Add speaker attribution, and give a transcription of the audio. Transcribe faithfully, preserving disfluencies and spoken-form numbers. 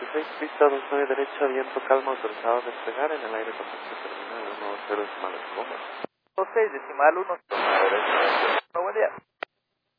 Speaker 1: seis, pista dos nueve derecha, viento calma, autorizado a despegar en el aire contacto terminal uno cero decimal, coma.
Speaker 2: dos seis decimal uno. Buen día.